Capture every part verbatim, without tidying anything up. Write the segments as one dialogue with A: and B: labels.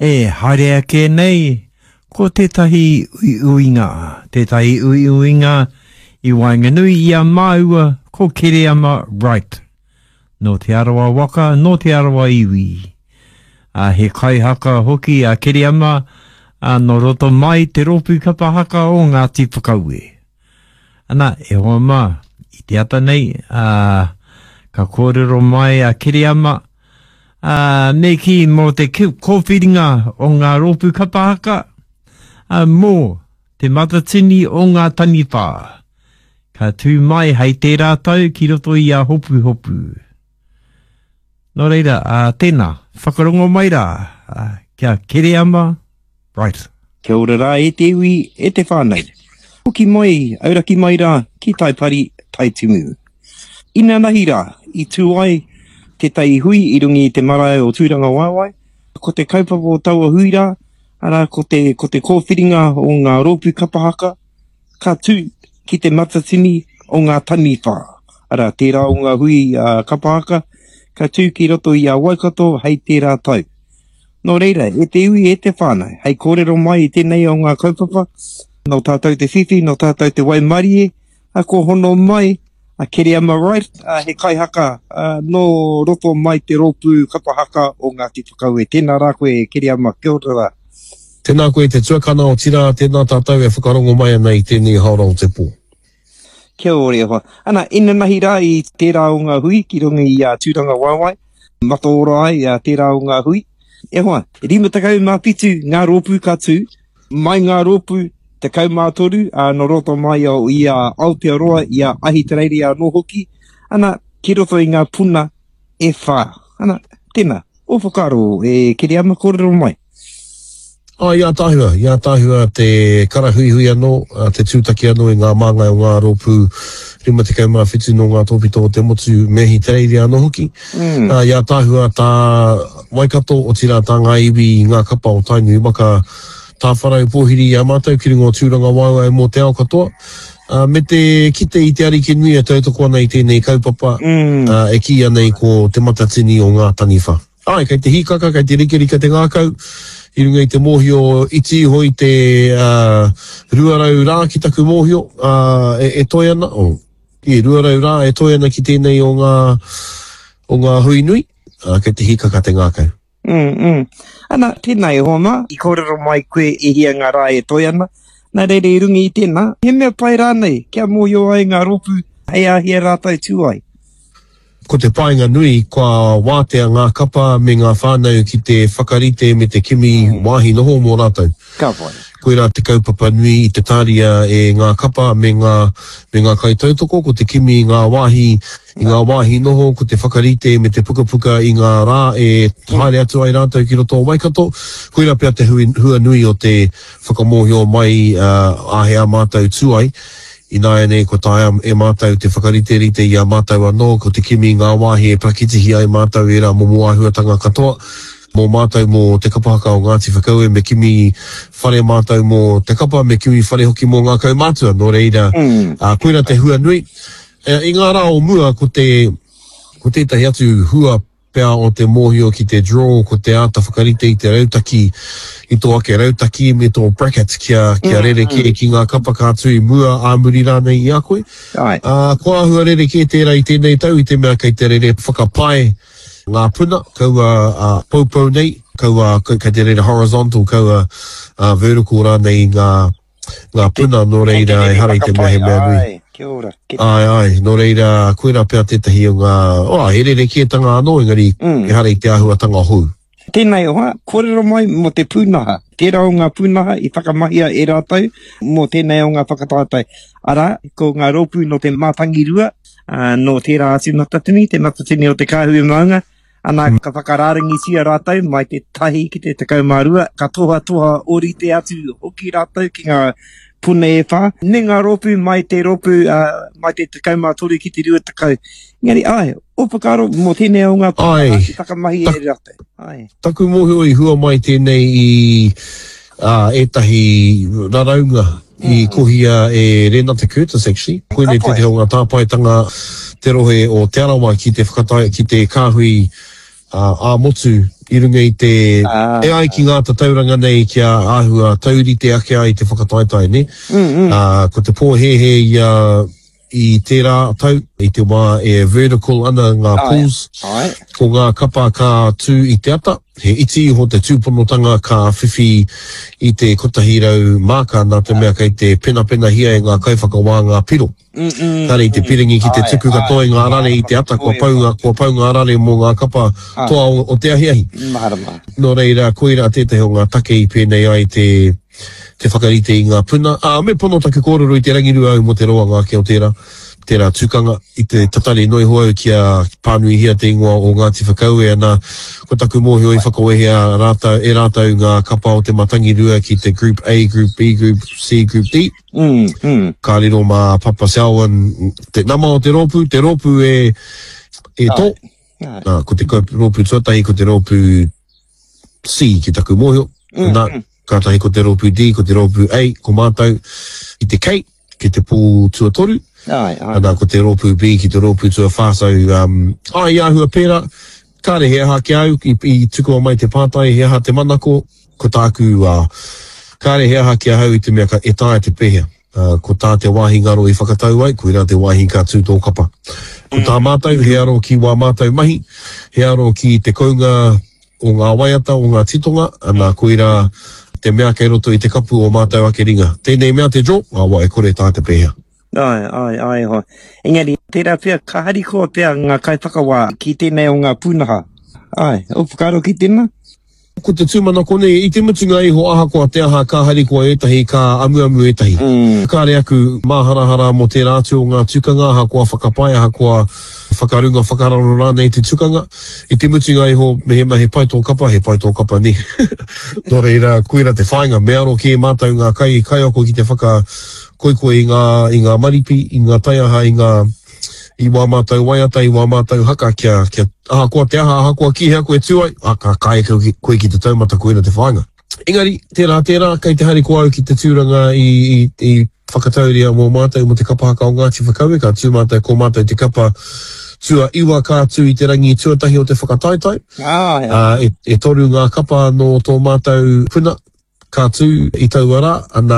A: E, haere ke nei, ko tētahi ui uinga, tētahi ui uinga I Wainganui I a maua, ko kere ama right. No te arawa waka, no te arawa iwi. A he kai haka hoki a kere ama, a no roto mai te ropu kapahaka o ngā tīwhakaue. Ana, e hoa mā, I te ata nei, a ka kōrero mai a kere ama, a me ki mo te kōwhiringa o ngā ropu kapahaka, a mō te matatini o ngā taniwha. Ka tū mai hei te rātau ki roto I a hopu hopu. Nō reira, a tēnā, whakarongo mai rā, a, kia kere ama, right.
B: Kia ora rā e te iwi, e te whānei. Hoki mai, auraki mai rā, ki tai pari, tai tumu. Ina nahi rā, I tū ai, te tai hui, I rungi te marae o tūranga waiwai. Ko te kaupapa o taua hui rā, ara ko te, ko te kōwhiringa o ngā rōpu kapahaka, ka tū ki te matatini o ngā taniwha. Ara, tērā o ngā hui uh, kapahaka, ka tū ki roto I a Waikato, hei tērā tau. Nō reira, e te iwi, e te whānau, hei kōrero mai I tēnei o ngā kaupapa, no tātou te whiwhi, no tātou te waimarie, a ko hono mai, a kere ama right, a he kaihaka, a no roto mai te ropu kapahaka o ngā tīwhakaue. Tēnā rā koe, kere ama, kia ora rā.
C: Tēnā koe te tuakana o tira, tēnā tātou e whakarongo mai ana I tēnei haora o te pō.
B: Kia ora e hoa. Ana, ina nahi rā I tērā o ngā hui, ki runga I a tūranga waiwai, mato ora ai a tērā o ngā hui. E hoa, rima takau mā pitu ngā rōpu ka tū, mai ngā rōpu te kau mā toru, a no roto mai o I a Aotearoa, I a Ahitereiria a Nohoki, ana, ki roto I ngā puna e whā. Ana, tēnā, o whakaro, e kere ama kōrero mai.
C: Ah, ia tāhua, ia tāhua te karahui anō, te tūtaki anō I ngā māngai o ngā rōpu rima te kaumā whitu no ngā tōpito o te motu mehi tereiri anō hoki. Mm. Uh, ia tāhua tā Waikato o tira tā ngā iwi I ngā kapa o tainu waka tā wharau pōhiri I a mātou ki ringo tūranga waiwai mō te ao katoa. Uh, me te kite I te ariki nui e tautoko ana I tēnei kaupapa, mm. uh, e ki anei ko te matatini o ngā taniwha. Ai, kei te hikaka, kei te rikirika te ngākau, I runga I te mōhio iti hoi te uh, ruarau rā ki taku mōhio uh, e, e toi ana. Oh, I ruarau rā e toi ana ki tēnei o ngā, o ngā hui nui, uh, kei te hikaka te ngākau.
B: Mm, mm. Ana, tēnei hoa mā, I kōrero mai koe e hia ngā rā e toi ana. Nā reire I runga I tēnā, he mea pai rānei, kia mōhio ai ngā ropu, hei a hia rātai tū ai.
C: Ko te painga nui, kua wātea ngā kapa me ngā whānau ki te whakarite me te kimi mm. wāhi noho mō rātou.
B: Ka whai.
C: Koe rā te kaupapa nui I te tāria e ngā kapa me ngā, me ngā kaitautoko, ko te kimi I ngā wāhi, I ngā wāhi noho, ko te whakarite me te puka puka I ngā rā e haere atu ai rātou ki roto o Waikato. Koe rā pia te hui, hua nui o te whakamohio mai uh, a hea mātou tūai. I nā ene ko tāia e mātou te whakarite rite I a mātou anō, ko te kimi ngā wāhi e prakitihi ai mātou e rā mō moahuatanga katoa, mō mātou mō te kapahaka o Ngāti Whakaue, me kimi whare mātou mō te kapa, me kimi whare hoki mō ngā kaumātua, nō reira, mm. uh, koe rā te hua nui. E, I ngā rā o mua, ko te, ko tētahi atu hua pea o te mōhio ki te draw, ko te ata whakarite I te rautaki, I tō ake rautaki me tō bracket kia, kia mm, rere ke mm. ki ngā kapa kātui mua āmuri rānei I a koe. Uh, ko āhua rere ke tērā I tēnei tau, I te mea kei te rere whakapae ngā puna, kaua uh, poupou nei, kaua kei te rere horizontal, kaua uh, vertical rānei ngā, ngā puna, no reira e hara I te mahe mea nui.
B: Kia ora.
C: Ai, ai, no reira, koe rā pēr tētahi o ngā, oa, he rere ki e tanga anō, engari, mm. e hara I te āhuatanga hou.
B: Tēnei oha, kōrero mai mo te pūnaha. Tērā o ngā pūnaha I whakamahia e rātou, mo tēnei o ngā whakatātai. Ara, ko ngā rōpū no te mātangi rua, uh, no tērā atu matatini, te matatini o te kāhui maunga, ana mm. ka whakarāringi sia rātou, mai te tahi ki te tekau mārua, ka toha toha ori te atu hoki rātou ki ngā puna e whā. Ne ngā rōpū mai te rōpū, uh, mai te tekau mātori ki te rua takau. Ngari, ai, o pakaro mo tēnei o ngā pūnaha I whakamahi e rātou. Ai.
C: Taku mōhio I hua mai tēnei I uh, etahi raraunga I mm. kohia e Renata Curtis, actually. Koe nei te te o ngā tāpaitanga te rohe o te arawa ki te whakatai, ki te kāhui uh, a motu I runga i te,
B: Ah.
C: e ai ki ngā tatauranga nei kia āhua tauri te ake ai te whakataitai, ne?
B: Mm, mm.
C: Uh, ko te pōhehe i, uh, i tērā tau, i te wā e vertical ana ngā
B: Ai.
C: pools,
B: Ai.
C: ko ngā kapa ka tū i te ata, he iti ho te tūponotanga ka whiwhi i te kotahirau māka nā te mea kei te pena pena hia e ngā kaiwhakawā ngā piro.
B: Mm, mm.
C: Tare i te piringi ki te
B: Ai,
C: tuku
B: ai.
C: katoa i ngā rare i te ata, kua pau ngā, kua pau ngā rare mō ngā kapa
B: Ai.
C: toa o, o te ahiahi.
B: Marama.
C: Nō reira, koira tētahi o ngā take i pēnei ai te, te whakarite i ngā puna. Ah, me pono take kōrero i te rangirua au mo te roa ngā ke o tērā. Tērā tūkanga i te tatari noi hoau kia pānui hia te ingoa o Ngāti Whakaue ana ko taku mōhio i whakawehea rātau, e rātau ngā kapa o te matangi rua ki te Group A, Group B, Group C, Group D.
B: Mm, mm.
C: Ka riro mā Papa Selwyn, te nama o te rōpū, te rōpū e, e tō.
B: Ai.
C: Ah, ko te rōpū tuatahi, ko te rōpū C ki taku mōhio.
B: Mm,
C: Nā,
B: mm.
C: kātahi ko te rōpū D, ko te rōpū A, ko mātou i te K, ki te pū tuatoru.
B: Ai, ai.
C: Ana ko te rōpū B ki te rōpū tua whāsau. Um, ai, ahua pēra, kāre he aha ki au, i, i tukoa mai te pātai, he aha te manako, ko tāku, uh, kāre he aha ki au i te mea ka e tāia te pēhea. Uh, ko tā te wāhi ngaro i whakatau ai, koe rā te wāhi ka tūtō kapa. Ko tā mātou, he aro ki wā mātou mahi, he aro ki te kounga o ngā waiata, o ngā titonga, ana koe rā te mea kei roto i te kapu o mātou ake ringa. Tēnei mea te jo, a wā e kore tā te pēhea.
B: Ai, ai, ai, ho. Engari, tērā pia, ka hari koa pia ngā kaiwhakawā ki tēnei o ngā pūnaha. Ai, o pukaro ki tēnā?
C: Ko te tūmana kone, i te mutunga i ho aha koa te aha ka hari koa etahi, ka amu amu etahi.
B: Mm.
C: Kāre aku māharahara mo te rātu o ngā tukanga, aha koa whakapai, aha koa whakarunga, whakararo rānei te tukanga. I te mutunga i ho, me he mahi pai tō kapa, he pai tō kapa ni. Nō reira, koeira te whainga, me aro ki e mātou ngā kai, kai ako ki te whaka koikoe i ngā, i ngā maripi, i ngā taiaha, i ngā, i wā mātou waiata, i wā mātou haka, kia, kia, aha koa te aha, aha koa ki hea koe tūai, a ka kai koe, koe ki te taumata koeira te whainga. Engari, tērā, tērā, kei te hari koa au ki te tūranga i, i, i whakatauria mō mātou mo te kapa haka o Ngāti Whakaue, ka tū mātou ko mātou te kapa tua iwa kātū i te rangi tuatahi o te whakataitai.
B: Ah, ja.
C: Uh, e, e toru ngā kapa no tō mātou puna kātū i tauara, ana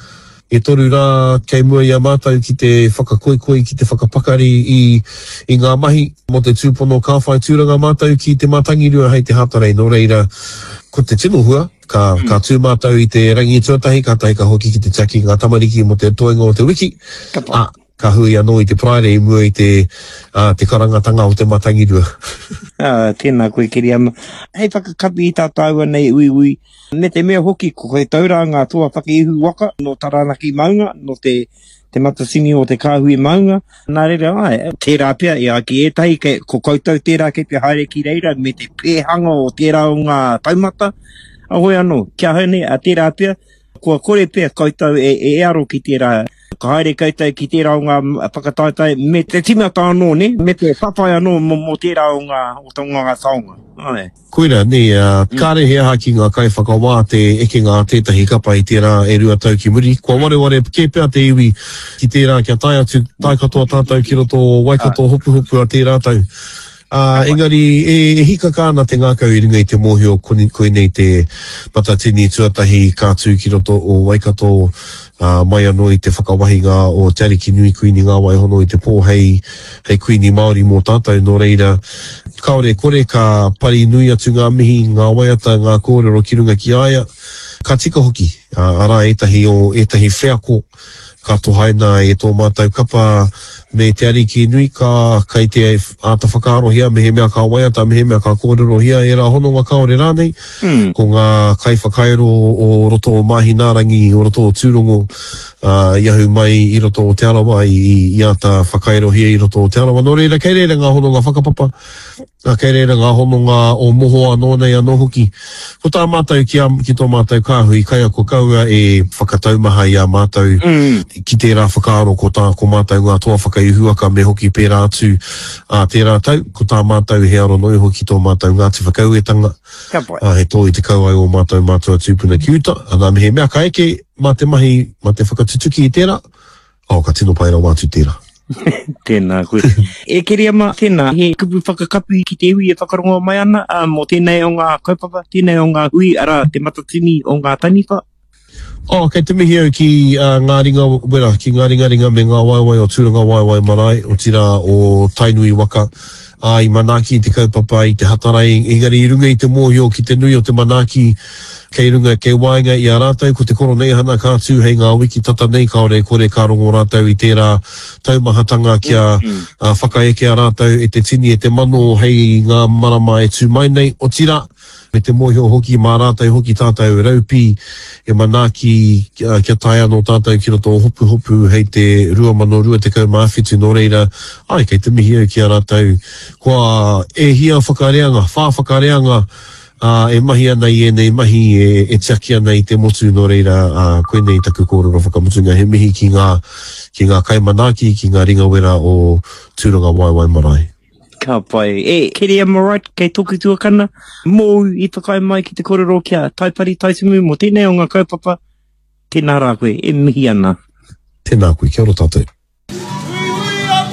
C: e toru rā kei mua i a mātou ki te whakakoikoi, ki te whakapakari i, i ngā mahi mo te tūpono ka whai tūranga mātou ki te matangi rua hei te hatarei. Nō reira, ko te tino hua, ka, mm. ka tū mātou i te rangi tuatahi, ka tai ka hoki ki te taki ngā tamariki mo te toenga o te wiki.
B: Kapa.
C: Ah, ka hui anō i te praere i mua i te, uh, te karangatanga o te matangi rua.
B: Ah, tēnā koe kiri ama. Hei whakakapi i tātāua nei ui ui. Me te mea hoki, ko koe taura ngā toa whakaihu waka, no taranaki maunga, no te, te matasini o te kāhui maunga. Nā reira, ai, tērā pia, i a ki etahi, ke, ko koutou tērā ke te haere ki reira, me te pēhanga o tērā o ngā taumata. Ahoi anō, kia haune, a tērā pia, kua kore pia koutou e, e aro ki tērā. Ka haere koutou ki tērā o ngā whakataitai, me te timata anō, ne? Me te whawhai anō mo, mo tērā o ngā, o tō ngā saonga. Ai.
C: Koira, ne, uh, mm. kāre he aha ki ngā kai whakawā te eke ngā tētahi kapa i tērā e rua tau ki muri. Kua ware ware ke pia te iwi ki tērā kia tai atu, tai katoa tātou ki roto waikato hopu hopu a tērā tau. Uh, engari, e, e hika kāna te ngākau i ringa i te mōhio koe nei te patatini tuatahi kātū ki roto o waikato uh, mai anō i te whakawahinga o te ariki nui kuini ngā waihono i te pō hei, hei kuini Māori mō tātou. Nō reira, kaore kore ka pari nui atu ngā mihi, ngā waiata, ngā kōrero ki runga ki aia. Ka tika hoki, uh, ara etahi o etahi wheako, ka tohaina e tō mātou kapa me te ariki nui ka kai te ata whakaarohia, me he mea ka waiata, me he mea ka kōrerohia, e rā hononga kaore rānei, mm. ko ngā kai whakaero o roto o mahi nārangi, o roto o tūrongo, uh, iahu mai i roto o te arawa, i, i ata whakaerohia i roto o te arawa. Nō reira, kei reira ngā hononga whakapapa, a kei reira ngā hononga o moho anō nei anō hoki. Ko tā mātou ki, a, ki tō mātou kāhui, kai a ko kaua e whakataumaha i a mātou mm. ki tērā whakaaro ko tā ko mātou ngā toa whakaihuaka me hoki pērā atu a tērā tau, ko tā mātou he aro noi hoki tō mātou Ngāti Whakauetanga. A he tō i te kauai o mātou mātua tūpuna ki uta, ana me he mea ka eke mā te mahi, mā te whakatutuki i tērā, au ka tino pai rau atu tērā.
B: Tēnā koe. E kere ama tēnā, he kupu whakakapu ki te hui e whakarongo mai ana, uh, mō tēnei o ngā kaupapa, tēnei o ngā hui, ara te matatini o ngā taniwha.
C: Oh, kei te mihi au ki uh, ngā ringa, wera, ki ngā ringa ringa me ngā waiwai o tūranga waiwai marae, o tira o Tainui waka, a uh, i manaki te kaupapa i te hatarai, engari i runga i te mōhio ki te nui o te manaki, kei runga, kei wainga i a rātou, ko te koro nei hana kātū, hei ngā wiki tata nei kaore, kore kā rongo rātou i tērā taumahatanga kia uh, whakaeke a rātou, e te tini e te mano, hei ngā marama e tū mai nei, o tira, me te mōhio hoki mā rātou, hoki tātou raupi, e manaki uh, kia tai anō tātou ki roto hopu hopu, hei te rua mano rua te kau māwhitu nō reira, ai, kei te mihi au ki a rātou, kua e hia whakareanga, whā whakareanga, Uh, e mahi ana i e nei mahi e, e tiaki ana i te motu no reira uh, koe nei taku kōrero whakamutunga he mihi ki ngā, ki ngā kaimanaki, ki ngā ringa wera o tūranga waiwai marae.
B: Ka pai. E, kere am right, kei toku tuakana, mō i whakai mai ki te kōrero kia taipari taitumu mo tēnei o ngā kaupapa, tēnā rā koe, e mihi ana.
C: Tēnā koe, kia ora tātou.